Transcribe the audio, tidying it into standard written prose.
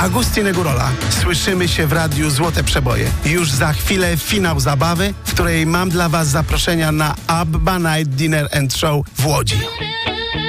Agustin Gurola. Słyszymy się w radiu Złote Przeboje. Już za chwilę finał zabawy, w której mam dla Was zaproszenia na ABBA Night Dinner and Show w Łodzi.